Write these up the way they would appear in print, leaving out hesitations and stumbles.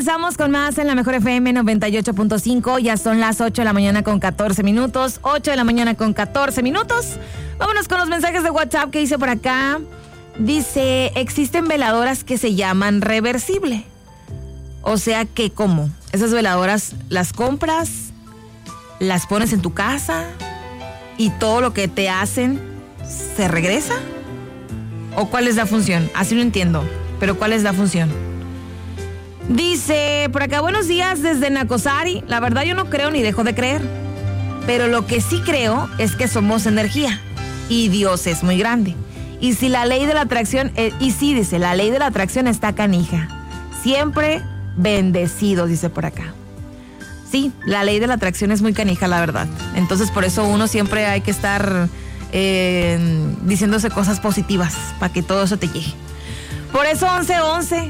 regresamos con más en la Mejor FM 98.5. Ya son las 8 de la mañana con 14 minutos. 8 de la mañana con 14 minutos. Vámonos con los mensajes de WhatsApp que hice por acá. Dice, existen veladoras que se llaman reversible. O sea que, ¿cómo? Esas veladoras las compras, las pones en tu casa y todo lo que te hacen se regresa. ¿O cuál es la función? Así lo entiendo, pero ¿cuál es la función? Dice por acá, buenos días desde Nacosari. La verdad yo no creo ni dejo de creer, pero lo que sí creo es que somos energía y Dios es muy grande. Y si la ley de la atracción, dice, la ley de la atracción está canija. Siempre bendecidos, dice por acá. Sí, la ley de la atracción es muy canija, la verdad. Entonces por eso uno siempre hay que estar diciéndose cosas positivas para que todo eso te llegue. Por eso 11-11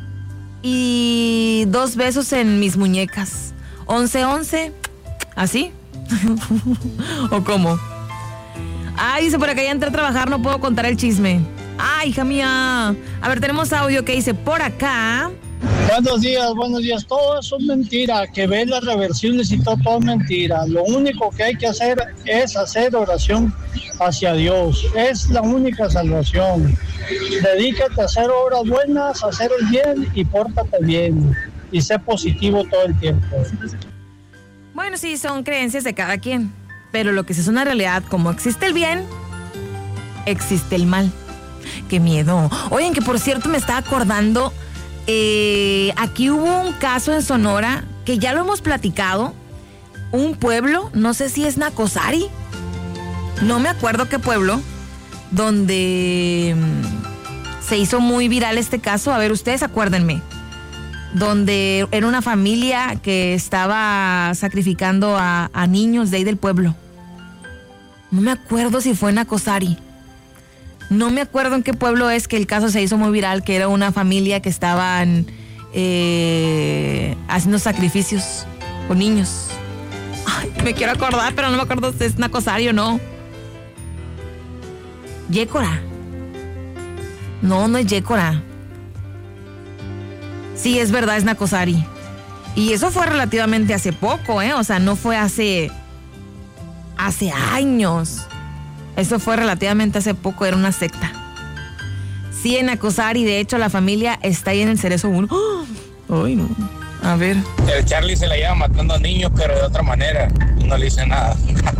y 2 besos en mis muñecas. 11-11, ¿así? ¿O cómo? Ay, dice por acá, ya entré a trabajar, no puedo contar el chisme. Ay, hija mía. A ver, tenemos audio que dice por acá. Buenos días. Todo eso es mentira. Que velas reversibles y todo es mentira. Lo único que hay que hacer es hacer oración hacia Dios. Es la única salvación. Dedícate a hacer obras buenas, a hacer el bien y pórtate bien. Y sé positivo todo el tiempo. Bueno, sí, son creencias de cada quien. Pero lo que sí es una realidad, como existe el bien, existe el mal. ¡Qué miedo! Oigan, que por cierto me estaba acordando, aquí hubo un caso en Sonora, que ya lo hemos platicado, un pueblo, no sé si es Nacosari, no me acuerdo qué pueblo, donde se hizo muy viral este caso. A ver, ustedes acuérdenme. Donde era una familia que estaba sacrificando a niños de ahí del pueblo. No me acuerdo si fue en Nacosari. No me acuerdo en qué pueblo es, que el caso se hizo muy viral, que era una familia que estaban haciendo sacrificios con niños. Ay, me quiero acordar, pero no me acuerdo si es Nacosari o no. Yécora. No es Yécora. Sí, es verdad, es Nacosari. Y eso fue relativamente hace poco, o sea, no fue hace años. Eso fue relativamente hace poco, era una secta. Sí, en Nacosari, de hecho, la familia está ahí en el Cerezo 1. ¡Oh! Ay, no. A ver. El Charlie se la lleva matando a niños, pero de otra manera. No le dice nada.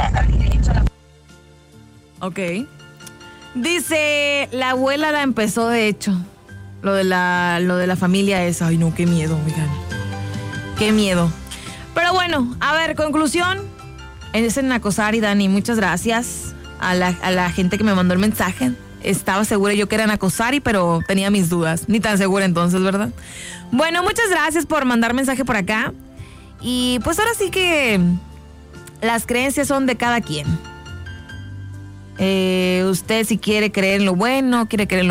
Ok. Dice, la abuela la empezó, de hecho. Lo de la familia esa. Ay, no, qué miedo, oigan. Qué miedo. Pero bueno, a ver, conclusión. Es en Nacosari, Dani. Muchas gracias a la gente que me mandó el mensaje. Estaba segura yo que era Nacosari, pero tenía mis dudas. Ni tan segura entonces, ¿verdad? Bueno, muchas gracias por mandar mensaje por acá. Y pues ahora sí que las creencias son de cada quien. Usted si quiere creer en lo bueno, quiere creer en lo